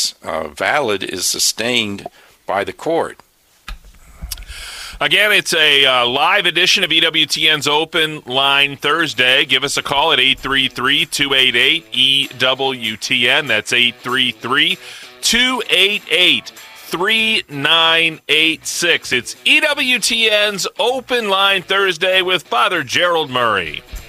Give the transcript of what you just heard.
is valid is sustained by the court. Again, it's a live edition of EWTN's Open Line Thursday. Give us a call at 833-288-EWTN. That's 833-288-3986. It's EWTN's Open Line Thursday with Father Gerald Murray.